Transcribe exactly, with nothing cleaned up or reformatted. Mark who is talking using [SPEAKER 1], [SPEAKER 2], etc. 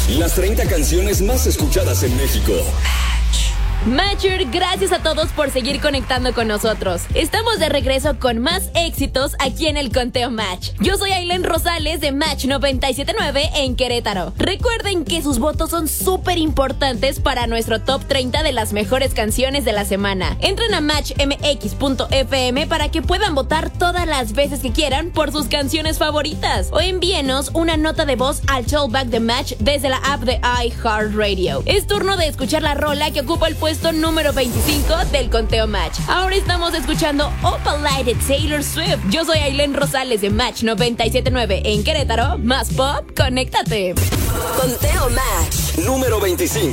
[SPEAKER 1] Las treinta canciones más escuchadas en México.
[SPEAKER 2] Matcher, gracias a todos por seguir conectando con nosotros. Estamos de regreso con más éxitos aquí en el Conteo Match. Yo soy Ailén Rosales de Match noventa y siete punto nueve en Querétaro. Recuerden que sus votos son súper importantes para nuestro top treinta de las mejores canciones de la semana. Entren a match m x punto f m para que puedan votar todas las veces que quieran por sus canciones favoritas. O envíenos una nota de voz al Showback de Match desde la app de iHeartRadio. Es turno de escuchar la rola que ocupa el puesto número veinticinco del Conteo Match. Ahora estamos escuchando Opalite de Taylor Swift. Yo soy Ailén Rosales de Match noventa y siete punto nueve en Querétaro. Más pop, conéctate.
[SPEAKER 1] Conteo Match número veinticinco.